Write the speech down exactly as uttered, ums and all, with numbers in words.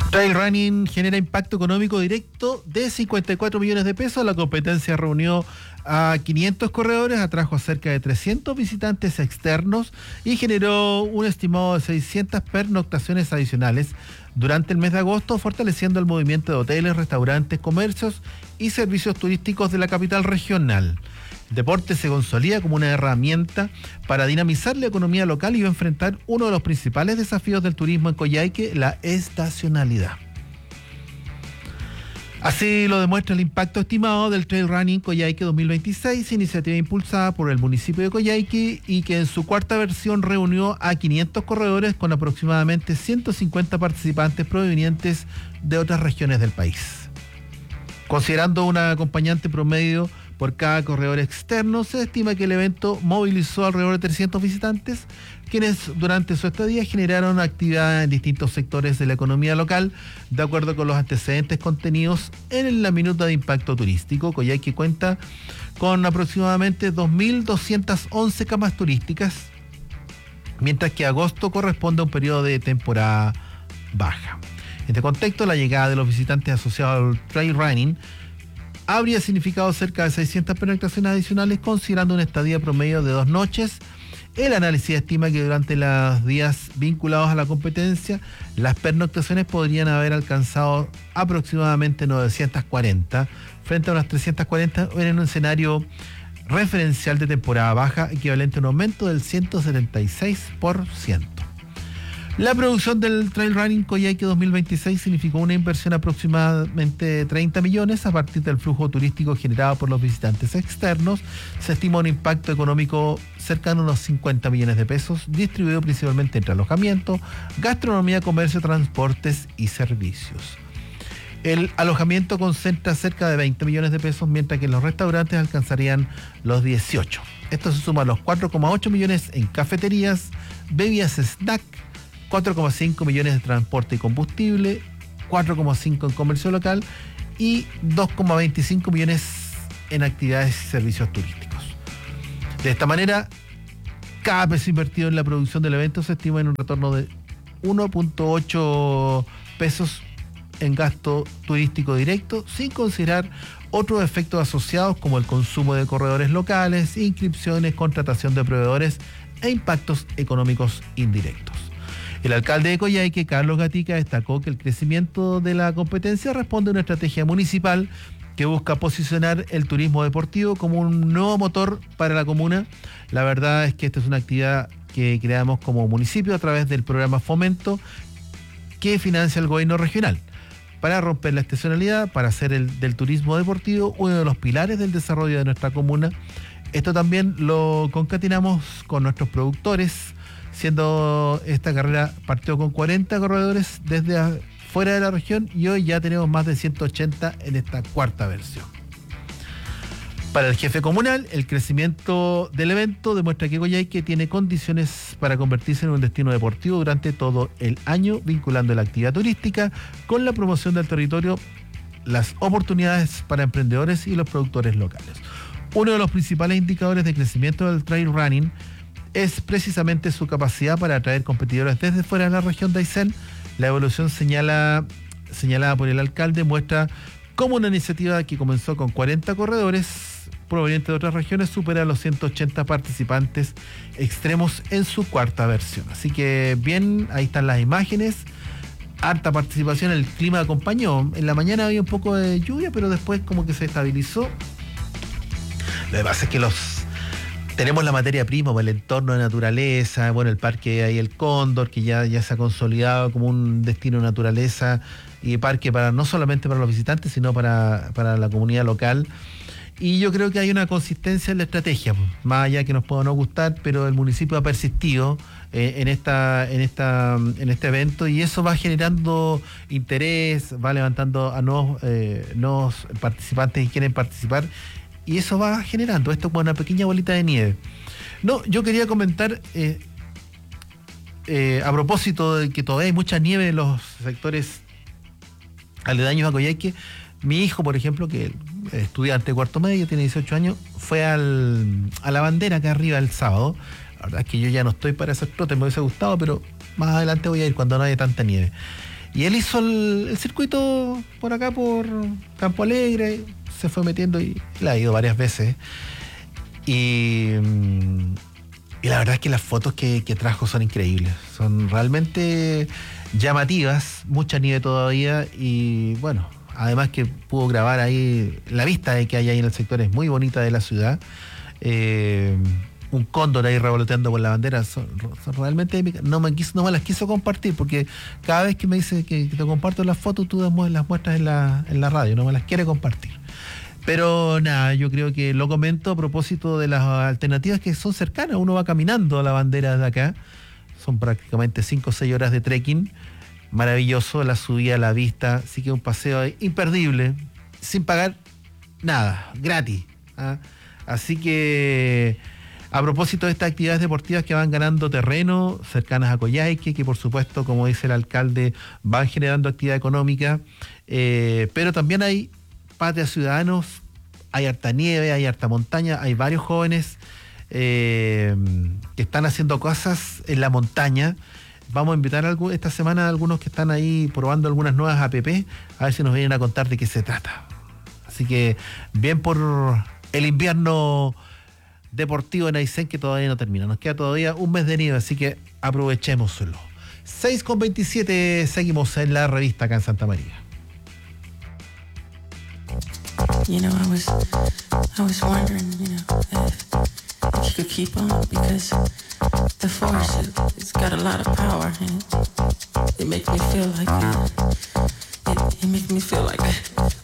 Trail Running genera impacto económico directo de cincuenta y cuatro millones de pesos. La competencia reunió a quinientos corredores, atrajo a cerca de trescientos visitantes externos y generó un estimado de seiscientas pernoctaciones adicionales durante el mes de agosto, fortaleciendo el movimiento de hoteles, restaurantes, comercios y servicios turísticos de la capital regional. El deporte se consolida como una herramienta para dinamizar la economía local y va a enfrentar uno de los principales desafíos del turismo en Coyhaique, la estacionalidad. Así lo demuestra el impacto estimado del Trail Running Coyhaique dos mil veintiséis, iniciativa impulsada por el municipio de Coyhaique y que en su cuarta versión reunió a quinientos corredores con aproximadamente ciento cincuenta participantes provenientes de otras regiones del país. Considerando un acompañante promedio por cada corredor externo, se estima que el evento movilizó alrededor de trescientos visitantes, quienes durante su estadía generaron actividad en distintos sectores de la economía local, de acuerdo con los antecedentes contenidos en la minuta de impacto turístico. Coyhaique cuenta con aproximadamente dos mil doscientas once camas turísticas, mientras que agosto corresponde a un periodo de temporada baja. En este contexto, la llegada de los visitantes asociados al trail running habría significado cerca de seiscientas pernoctaciones adicionales, considerando una estadía promedio de dos noches. El análisis estima que durante los días vinculados a la competencia, las pernoctaciones podrían haber alcanzado aproximadamente novecientas cuarenta, frente a unas trescientas cuarenta en un escenario referencial de temporada baja, equivalente a un aumento del ciento setenta y seis por ciento. La producción del Trail Running Coyhaique dos mil veintiséis significó una inversión aproximadamente de treinta millones a partir del flujo turístico generado por los visitantes externos. Se estima un impacto económico cercano a unos cincuenta millones de pesos, distribuido principalmente entre alojamiento, gastronomía, comercio, transportes y servicios. El alojamiento concentra cerca de veinte millones de pesos, mientras que los restaurantes alcanzarían los dieciocho. Esto se suma a los cuatro coma ocho millones en cafeterías, bebidas snack, cuatro coma cinco millones de transporte y combustible, cuatro coma cinco en comercio local y dos coma veinticinco millones en actividades y servicios turísticos. De esta manera, cada peso invertido en la producción del evento se estima en un retorno de uno punto ocho pesos en gasto turístico directo, sin considerar otros efectos asociados como el consumo de corredores locales, inscripciones, contratación de proveedores e impactos económicos indirectos. El alcalde de Coyhaique, Carlos Gatica, destacó que el crecimiento de la competencia responde a una estrategia municipal que busca posicionar el turismo deportivo como un nuevo motor para la comuna. La verdad es que esta es una actividad que creamos como municipio a través del programa Fomento que financia el gobierno regional, para romper la estacionalidad, para hacer el, del turismo deportivo uno de los pilares del desarrollo de nuestra comuna. Esto también lo concatenamos con nuestros productores, siendo esta carrera partió con cuarenta corredores desde fuera de la región y hoy ya tenemos más de ciento ochenta en esta cuarta versión. Para el jefe comunal, el crecimiento del evento demuestra que Coyhaique tiene condiciones para convertirse en un destino deportivo durante todo el año, vinculando la actividad turística con la promoción del territorio, las oportunidades para emprendedores y los productores locales. Uno de los principales indicadores de crecimiento del trail running es precisamente su capacidad para atraer competidores desde fuera de la región de Aysén. La evolución señala, señalada por el alcalde muestra cómo una iniciativa que comenzó con cuarenta corredores provenientes de otras regiones supera los ciento ochenta participantes extremos en su cuarta versión. Así que bien, ahí están las imágenes, harta participación, el clima acompañó. En la mañana había un poco de lluvia, pero después como que se estabilizó. Lo que pasa es que los tenemos la materia prima, el entorno de naturaleza, bueno, el parque ahí el Cóndor, que ya, ya se ha consolidado como un destino de naturaleza y parque para no solamente para los visitantes, sino para, para la comunidad local. Y yo creo que hay una consistencia en la estrategia, más allá que nos pueda no gustar, pero el municipio ha persistido eh, en esta, en esta, en este evento y eso va generando interés, va levantando a nuevos, eh, nuevos participantes que quieren participar. Y eso va generando esto como una pequeña bolita de nieve. No, yo quería comentar eh, eh, a propósito de que todavía hay mucha nieve en los sectores aledaños a Coyhaique. Mi hijo, por ejemplo, que es estudiante de cuarto medio, tiene dieciocho años, fue al, a la bandera acá arriba el sábado. La verdad es que yo ya no estoy para esos trotes, me hubiese gustado, pero más adelante voy a ir cuando no haya tanta nieve. Y él hizo el, el circuito por acá, por Campo Alegre, se fue metiendo y la ha ido varias veces. Y, y la verdad es que las fotos que, que trajo son increíbles, son realmente llamativas, mucha nieve todavía y bueno, además que pudo grabar ahí, la vista que hay ahí en el sector es muy bonita de la ciudad. Eh, un cóndor ahí revoloteando por la bandera, son, son realmente épicas. No me, quiso, no me las quiso compartir porque cada vez que me dice que, que te comparto las fotos, tú las muestras en la, en la radio, no me las quiere compartir. Pero nada, yo creo que lo comento a propósito de las alternativas que son cercanas. Uno va caminando a la bandera de acá, son prácticamente cinco o seis horas de trekking, maravilloso, la subida a la vista, así que un paseo imperdible, sin pagar nada, gratis. ¿Ah? Así que a propósito de estas actividades deportivas que van ganando terreno, cercanas a Coyhaique, que por supuesto, como dice el alcalde, van generando actividad económica, eh, pero también hay Patria Ciudadanos, hay harta nieve, hay harta montaña, hay varios jóvenes eh, que están haciendo cosas en la montaña. Vamos a invitar a algún, esta semana a algunos que están ahí probando algunas nuevas app, a ver si nos vienen a contar de qué se trata. Así que bien por el invierno deportivo en Aysén, que todavía no termina. Nos queda todavía un mes de nieve, así que aprovechémoslo. seis con veintisiete, seguimos en la revista acá en Santa María. You know, I was, I was wondering, you know, if, if you could keep on, because the force, it, it's got a lot of power, and it, it makes me feel like, it, it, it makes me feel like